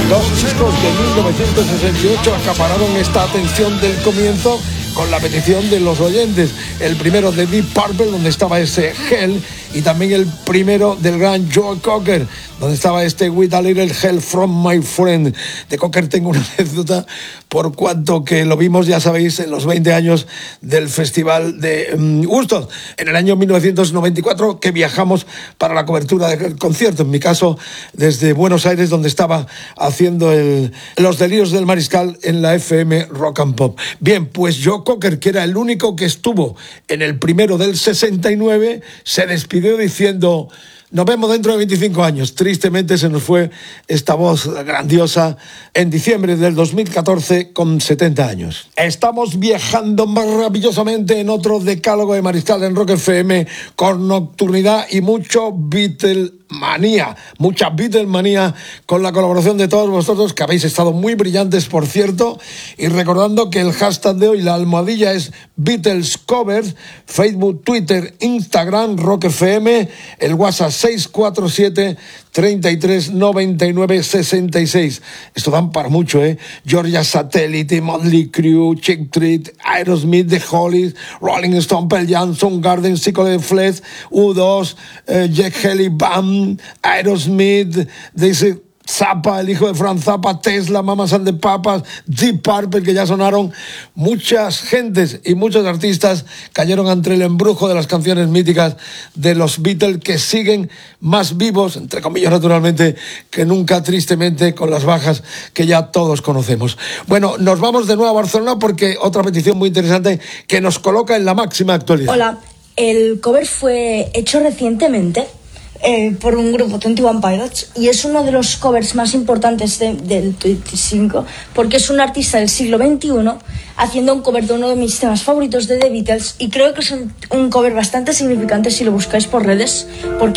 Dos discos de 1968 acapararon esta atención del comienzo con la petición de los oyentes. El primero de Deep Purple, donde estaba ese Hell, y también el primero del gran Joe Cocker, donde estaba este With a Little Help from My Friend. De Cocker tengo una anécdota, por cuanto que lo vimos, ya sabéis, en los 20 años del Festival de Woodstock, en el año 1994, que viajamos para la cobertura del concierto, en mi caso desde Buenos Aires, donde estaba haciendo Los Delirios del Mariscal en la FM Rock and Pop. Bien, pues Joe Cocker, que era el único que estuvo en el primero del 69, se despidió diciendo: nos vemos dentro de 25 años. Tristemente se nos fue esta voz grandiosa en diciembre del 2014 con 70 años. Estamos viajando maravillosamente en otro decálogo de Mariscal en Rock FM con nocturnidad y mucha Beatlemanía con la colaboración de todos vosotros, que habéis estado muy brillantes, por cierto, y recordando que el hashtag de hoy, la almohadilla, es Beatles Covers, Facebook, Twitter, Instagram, Rock FM, el WhatsApp 647 33 99 66. Esto dan para mucho, Georgia Satellite, Motley Crue, Chick Trick, Aerosmith, The Hollies, Rolling Stone, Pearl Jam, Soundgarden, Psychedelic Flesh, U2, Jack Haley Band, Aerosmith, dice Zappa, el hijo de Frank Zappa, Tesla, Mamas and the Papas, Deep Purple, que ya sonaron. Muchas gentes y muchos artistas cayeron ante el embrujo de las canciones míticas de los Beatles, que siguen más vivos, entre comillas naturalmente, que nunca, tristemente, con las bajas que ya todos conocemos. Bueno, nos vamos de nuevo a Barcelona porque otra petición muy interesante que nos coloca en la máxima actualidad. Hola, el cover fue hecho recientemente por un grupo, 21 Pilots, y es uno de los covers más importantes del 25, porque es un artista del siglo XXI haciendo un cover de uno de mis temas favoritos de The Beatles, y creo que es un cover bastante significante si lo buscáis por redes, porque